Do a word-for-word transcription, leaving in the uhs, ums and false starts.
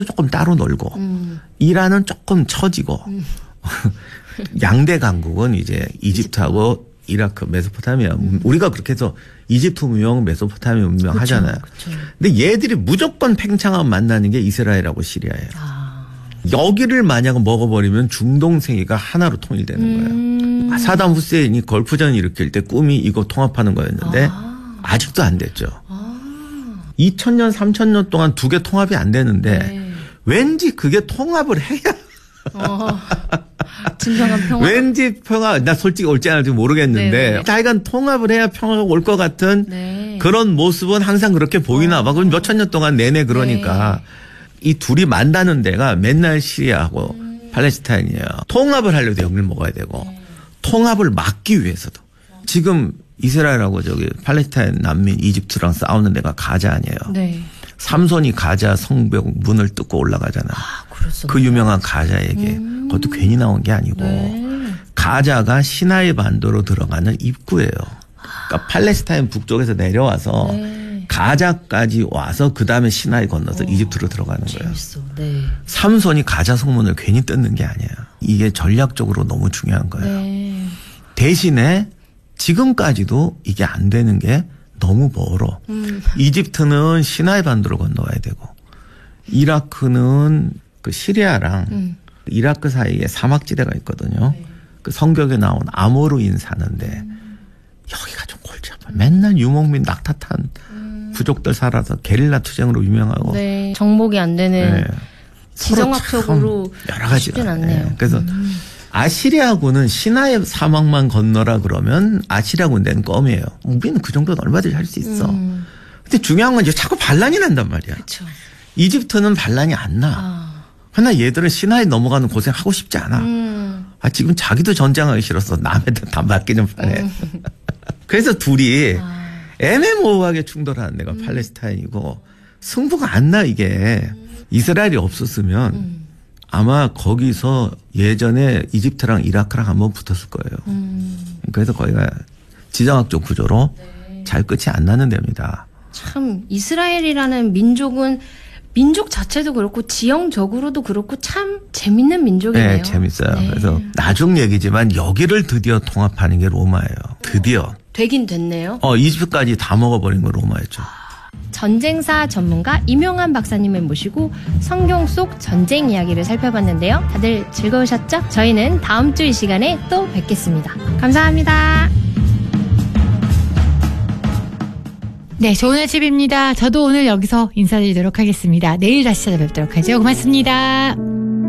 조금 따로 놀고 음. 이란은 조금 처지고 음. 양대 강국은 이제 이집트하고 이라크, 메소포타미아. 음. 우리가 그렇게 해서 이집트 문명, 메소포타미아 문명 그쵸, 하잖아요. 그쵸. 근데 얘들이 무조건 팽창하면 만나는 게 이스라엘하고 시리아예요. 아. 여기를 만약 먹어버리면 중동 세계가 하나로 통일되는 음. 거예요. 사담 후세인이 걸프전 일으킬 때 꿈이 이거 통합하는 거였는데 아. 아직도 안 됐죠. 아. 이천 년, 삼천 년 동안 두 개 통합이 안 되는데 네. 왠지 그게 통합을 해야 어. 진정한 평화. 왠지 평화, 나 솔직히 올지 안 올지 모르겠는데 네네. 자기가 통합을 해야 평화가 올 것 같은 네. 그런 모습은 항상 그렇게 보이나 봐. 그럼 몇천 년 동안 내내 그러니까 네. 이 둘이 만나는 데가 맨날 시리아하고 음. 팔레스타인이에요. 통합을 하려도 여기를 먹어야 되고 네. 통합을 막기 위해서도 지금 이스라엘하고 저기 팔레스타인 난민 이집트랑 싸우는 데가 가자 아니에요. 네. 삼손이 가자 성벽 문을 뜯고 올라가잖아. 아, 그 유명한 가자 얘기. 음. 그것도 괜히 나온 게 아니고 네. 가자가 시나이 반도로 들어가는 입구예요. 그러니까 팔레스타인 북쪽에서 내려와서 네. 가자까지 와서 그 다음에 시나이 건너서 오, 이집트로 들어가는 거예요. 네. 삼손이 가자 성문을 괜히 뜯는 게 아니에요. 이게 전략적으로 너무 중요한 거예요. 네. 대신에 지금까지도 이게 안 되는 게 너무 멀어. 음. 이집트는 시나이 반도를 건너와야 되고 이라크는 그 시리아랑 음. 이라크 사이에 사막지대가 있거든요. 네. 그 성경에 나온 아모르인 사는데 음. 여기가 좀 골치 아파요. 음. 맨날 유목민 낙타탄 음. 부족들 살아서 게릴라 투쟁으로 유명하고 네. 정복이 안 되는 네. 지정학적으로 여러 가지가 쉽진 않네요. 네. 그래서 음. 아시리아군은 시나이 사막만 건너라 그러면 아시리아군 낸 껌이에요. 우리는 그 정도는 얼마든지 할 수 있어. 음. 근데 중요한 건 이제 자꾸 반란이 난단 말이야. 그쵸. 이집트는 반란이 안 나. 아. 그러나 얘들은 시나이 넘어가는 고생 하고 싶지 않아. 음. 아, 지금 자기도 전쟁하기 싫어서 남한테 다 맞기 좀 편해. 음. 그래서 둘이 아. 애매모호하게 충돌하는 데가 음. 팔레스타인이고 승부가 안 나 이게. 음. 이스라엘이 없었으면 음. 아마 거기서 예전에 이집트랑 이라크랑 한번 붙었을 거예요. 음. 그래서 거기가 지정학적 구조로 네. 잘 끝이 안 나는 데입니다. 참 이스라엘이라는 민족은 민족 자체도 그렇고 지형적으로도 그렇고 참 재밌는 민족이네요. 네, 재밌어요. 네. 그래서 나중 얘기지만 여기를 드디어 통합하는 게 로마예요. 드디어. 되긴 됐네요. 어, 이집트까지 다 먹어버린 거 로마였죠. 전쟁사 전문가 임용환 박사님을 모시고 성경 속 전쟁 이야기를 살펴봤는데요. 다들 즐거우셨죠? 저희는 다음 주 이 시간에 또 뵙겠습니다. 감사합니다. 네, 좋은 아침입니다. 저도 오늘 여기서 인사드리도록 하겠습니다. 내일 다시 찾아뵙도록 하죠. 고맙습니다.